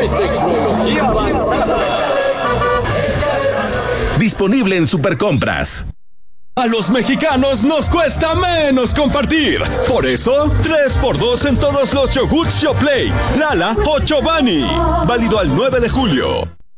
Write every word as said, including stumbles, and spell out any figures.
tecnología avanzada. Disponible en Supercompras. A los mexicanos nos cuesta menos compartir. Por eso, tres por dos en todos los yogurts Yoplait, Lala o Chobani. Válido al nueve de julio.